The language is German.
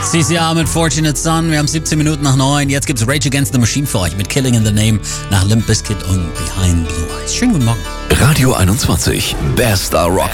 CCR mit Fortunate Son. Wir haben 17 Minuten nach 9. Jetzt gibt's Rage Against the Machine für euch mit Killing in the Name nach Limp Bizkit und Behind Blue Eyes. Schönen guten Morgen. Radio 21, Best Star Rock.